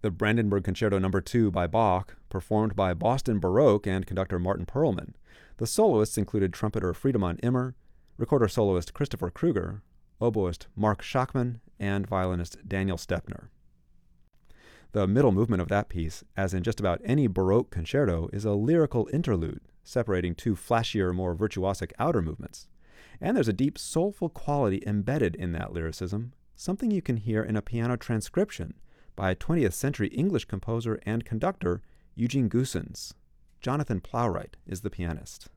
The Brandenburg Concerto No. 2 by Bach, performed by Boston Baroque and conductor Martin Perlman. The soloists included trumpeter Friedemann Immer, recorder soloist Christopher Kruger, oboist Mark Schachmann, and violinist Daniel Stepner. The middle movement of that piece, as in just about any Baroque concerto, is a lyrical interlude, separating two flashier, more virtuosic outer movements. And there's a deep, soulful quality embedded in that lyricism, something you can hear in a piano transcription by 20th century English composer and conductor Eugene Goossens. Jonathan Plowright is the pianist.